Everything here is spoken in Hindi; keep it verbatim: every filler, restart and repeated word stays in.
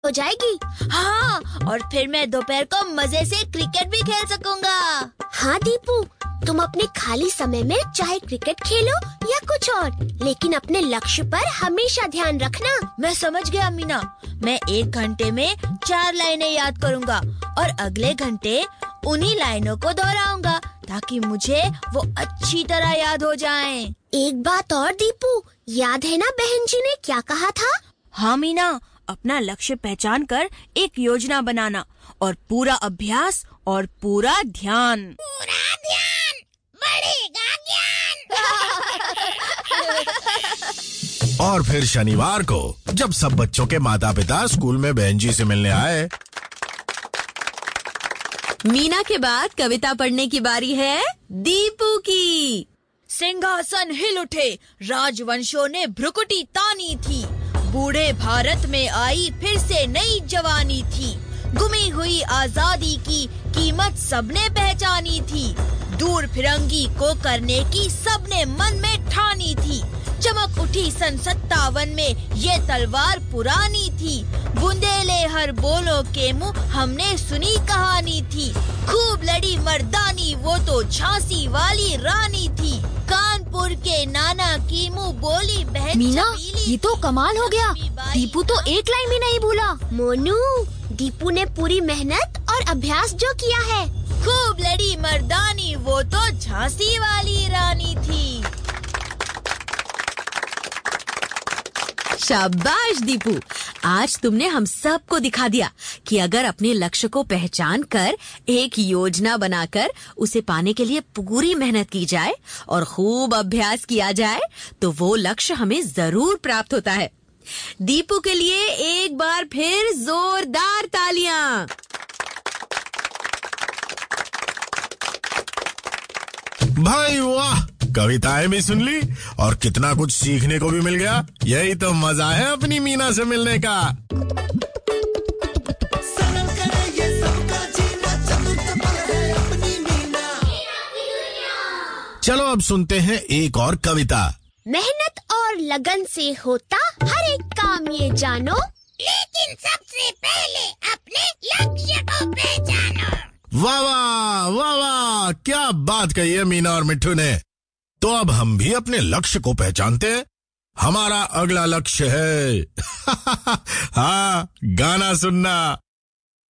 हो जाएगी। हाँ, और फिर मैं दोपहर को मजे से क्रिकेट भी खेल सकूंगा। हाँ दीपू, तुम अपने खाली समय में चाहे क्रिकेट खेलो या कुछ और, लेकिन अपने लक्ष्य पर हमेशा ध्यान रखना। मैं समझ गया मीना। मैं एक घंटे में चार लाइनें याद करूंगा और अगले घंटे उन्हीं लाइनों को दोहराऊंगा ताकि मुझे वो अच्छी तरह याद हो जाएं। एक बात और दीपू, याद है ना बहन जी ने क्या कहा था? हाँ मीना, अपना लक्ष्य पहचान कर एक योजना बनाना और पूरा अभ्यास और पूरा ध्यान। पूरा ध्यान, बढ़ेगा ज्ञान। और फिर शनिवार को जब सब बच्चों के माता पिता स्कूल में बहन जी से मिलने आए, मीना के बाद कविता पढ़ने की बारी है दीपू की। सिंहासन हिल उठे, राजवंशों ने भ्रुकुटी तानी थी। बूढ़े भारत में आई फिर से नई जवानी थी। गुमी हुई आजादी की कीमत सबने पहचानी थी। दूर फिरंगी को करने की सबने मन में ठानी थी। चमक उठी सन सत्तावन में ये तलवार पुरानी थी। बुंदेले हर बोलों के मुंह हमने सुनी कहानी थी। खूब लड़ी मर्दानी वो तो झांसी वाली रानी थी। कानपुर के नाना की मुंह बोली बहन मीना, छबीली ये तो कमाल हो गया। दीपू तो एक लाइन भी नहीं भूला। मोनू, दीपू ने पूरी मेहनत और अभ्यास जो किया है। खूब लड़ी मर्दानी वो तो झांसी वाली रानी थी। शाबाश दीपू, आज तुमने हम सबको दिखा दिया कि अगर अपने लक्ष्य को पहचान कर एक योजना बनाकर उसे पाने के लिए पूरी मेहनत की जाए और खूब अभ्यास किया जाए तो वो लक्ष्य हमें जरूर प्राप्त होता है। दीपू के लिए एक बार फिर जोरदार तालियां। भाई वाह, कविताएं भी सुन ली और कितना कुछ सीखने को भी मिल गया। यही तो मजा है अपनी मीना से मिलने का। चलो अब सुनते हैं एक और कविता। मेहनत और लगन से होता हर एक काम ये जानो, लेकिन सबसे पहले अपने लक्ष्य को पहचानो। वाह वाह वाह वाह, क्या बात कही है मीना और मिट्ठू ने। तो अब हम भी अपने लक्ष्य को पहचानते हैं। हमारा अगला लक्ष्य है हाँ, गाना सुनना।